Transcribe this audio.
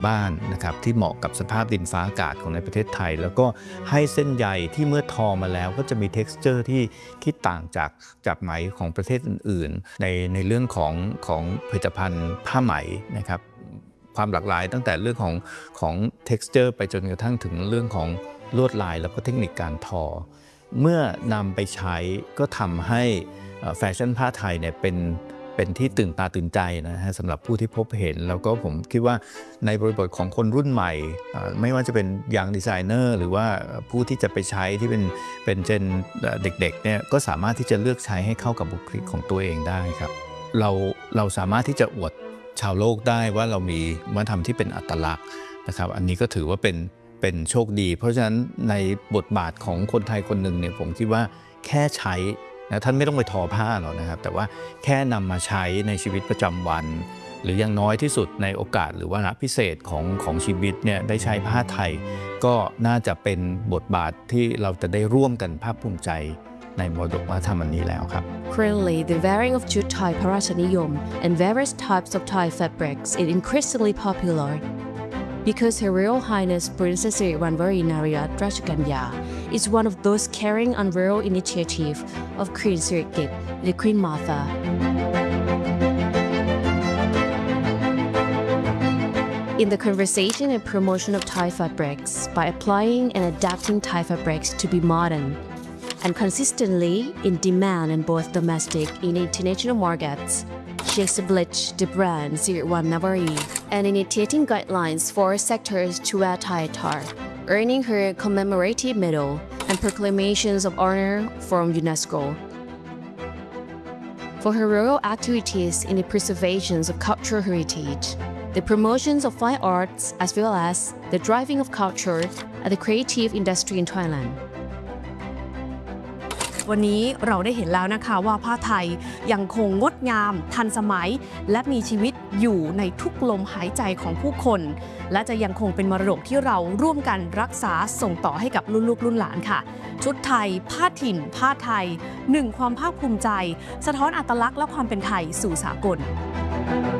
บ้านนะครับที่เหมาะกับสภาพดินฟ้าอากาศของในประเทศไทยแล้วก็ให้เส้นใยที่เมื่อทอมาแล้วก็จะมี texture ที่ต่างจากไหมของประเทศอื่นๆในเรื่องของผลิตภัณฑ์ผ้าไหมนะครับความหลากหลายตั้งแต่เรื่องของ texture ไปจนกระทั่งถึงเรื่องของลวดลายแล้วก็เทคนิคการทอเมื่อนำไปใช้ก็ทำให้แฟชั่นผ้าไทยเนี่ยเป็นที่ตื่นตาตื่นใจนะฮะสำหรับผู้ที่พบเห็นแล้วก็ผมคิดว่าในบริบทของคนรุ่นใหม่ไม่ว่าจะเป็นยังดีไซเนอร์หรือว่าผู้ที่จะไปใช้ที่เป็นเจนเด็กๆเนี่ยก็สามารถที่จะเลือกใช้ให้เข้ากับบุคลิกของตัวเองได้ครับเราสามารถที่จะอวดชาวโลกได้ว่าเรามีวัฒนธรรมที่เป็นอัตลักษณ์นะครับอันนี้ก็ถือว่าเป็นโชคดีเพราะฉะนั้นในบทบาทของคนไทยคนหนึ่งเนี่ยผมคิดว่าแค่ใช้นะท่านไม่ต้องไปทอผ้าหรอกนะครับแต่ว่าแค่นำมาใช้ในชีวิตประจำวันหรืออย่างน้อยที่สุดในโอกาสหรือวาระพิเศษของชีวิตเนี่ยได้ใช้ผ้าไทยก็น่าจะเป็นบทบาทที่เราจะได้ร่วมกันภาคภูมิใจในมรดกวัฒนธรรมอันนี้แล้วครับ Currently, the wearing of Chuut Thai พระราชนิยม and various types of Thai fabrics is increasingly popular. Because Her Royal Highness Princess Siriwanwari Narayat Rajaganya is one of those carrying on royal initiative of Queen Sirikit, the Queen Martha. In the conversation and promotion of Thai fabrics by applying and adapting Thai fabrics to be modern and consistently in demand in both domestic and international markets, she established the brand Siriwanwari and initiating guidelines for sectors to wear Thai attire, earning her commemorative medal and proclamations of honor from UNESCO. For her royal activities in the preservation of cultural heritage, the promotions of fine arts as well as the driving of culture and the creative industry in Thailand. วันนี้เราได้เห็นแล้วนะคะว่าผ้าไทยยังคงงดงามทันสมัยและมีชีวิตอยู่ในทุกลมหายใจของผู้คนและจะยังคงเป็นมรดกที่เราร่วมกันรักษาส่งต่อให้กับรุ่นลูกรุ่นหลานค่ะชุดไทยผ้าถิ่นผ้าไทยหนึ่งความภาคภูมิใจสะท้อนอัตลักษณ์และความเป็นไทยสู่สากล